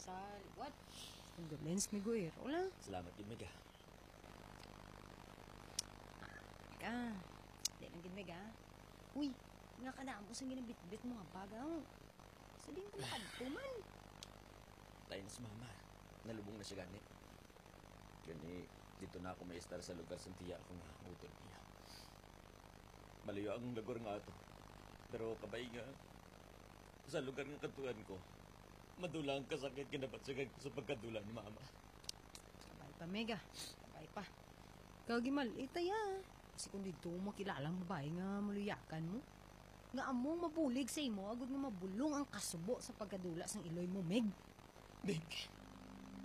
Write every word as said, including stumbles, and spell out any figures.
Sa liwat. Condolence, Miguel. Wala. Salamat yun, Mega. Ka. Di lang gid, Mega. Uy, nga ka na mo sa ginabit-bit mo nga bagaw. Sa din ka makadtuman. Tayo na si Mama. Nalubong na siya gani. Gani, dito na ako may estar sa lugar sa tiya ako nga utol niya. Malayo ang lagor nga ito. Pero kabay nga, sa lugar ng katuan ko, madula ang kasakit kinapat sa, sa pagkadula ni Mama. Kabay pa, Mega. Kabay pa. Kagimal, itaya. Kasi kung dito makilala ang babae nga maluyakan mo, nga among mabulig sa imo, agad nga mabulong ang kasubo sa pagkadula sang iloy mo, Meg. Meg!